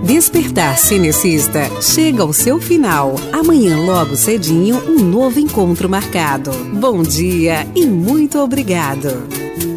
Despertar Cinecista chega ao seu final. Amanhã, logo cedinho, um novo encontro marcado. Bom dia e muito obrigado.